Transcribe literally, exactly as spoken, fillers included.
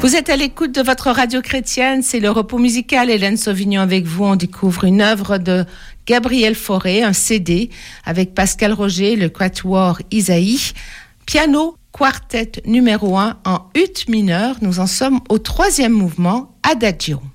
Vous êtes à l'écoute de votre radio chrétienne, c'est le repos musical. Hélène Sauvignon avec vous. On découvre une œuvre de Gabriel Fauré, un C D avec Pascal Roger, le quatuor Isaïe, piano quartet numéro un en ut mineur. Nous en sommes au troisième mouvement, Adagio.